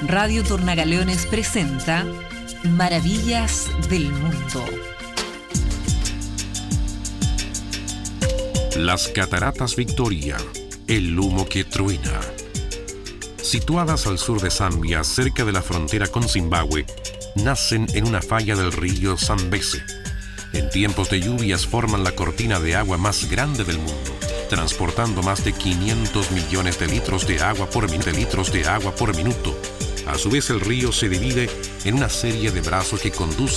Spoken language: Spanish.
Radio Tornagaleones presenta Maravillas del Mundo. Las Cataratas Victoria, el humo que truena. Situadas al sur de Zambia, cerca de la frontera con Zimbabue, nacen en una falla del río Zambeze. En tiempos de lluvias forman la cortina de agua más grande del mundo, transportando más de 500 millones de litros de agua por minuto. A su vez, el río se divide en una serie de brazos que conducen